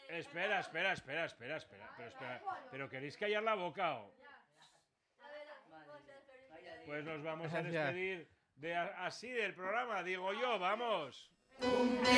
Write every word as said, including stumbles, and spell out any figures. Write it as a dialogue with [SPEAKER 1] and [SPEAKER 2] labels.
[SPEAKER 1] Espera, espera, espera, espera, espera, pero espera, pero queréis callar la boca o. Pues nos vamos a despedir de así del programa, digo yo, vamos.